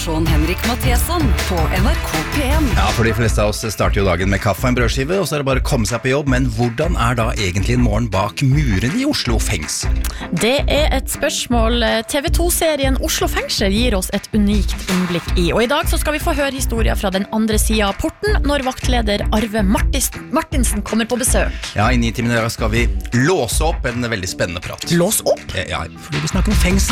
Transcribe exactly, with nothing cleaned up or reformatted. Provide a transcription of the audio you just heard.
Sean Henrik Matheson på N R K P en. Ja, for de fleste av oss starter jo dagen med kaffe og en brødskive, og så er det bare å komme seg på jobb. Men hvordan er da egentlig en morgen bak murene i Oslo fengsel? Det er et spørsmål T V to-serien Oslo fengsel gir oss et unikt innblikk i. Og i dag så skal vi få høre historier fra den andre siden av porten når vaktleder Arve Martinsen kommer på besøk. Ja, i ni timer i dag skal vi låse opp en veldig spennende prat. Lås opp? Ja, fordi vi snakker om fengsel.